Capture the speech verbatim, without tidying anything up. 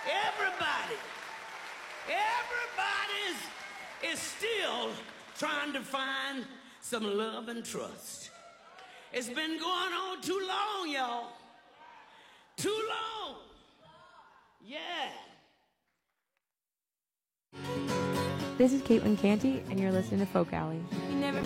Everybody, everybody is, is still trying to find some love and trust. It's been going on too long, y'all. Too long. Yeah. This is Caitlin Canty, and you're listening to Folk Alley.